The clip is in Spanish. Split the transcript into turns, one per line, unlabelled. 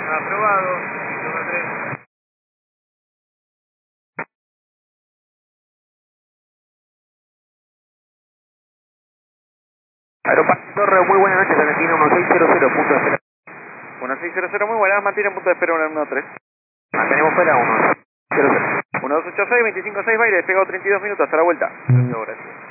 Aprobado, 3.
Aeroparque Torre, muy buenas noches, Argentina 1600, punto de espera.
1600, muy buenas, mantiene punto de espera 113.
Mantenemos fuera 100.
1286, 256, baile, despegado 32 minutos, hasta la vuelta.
Mm.
Gracias.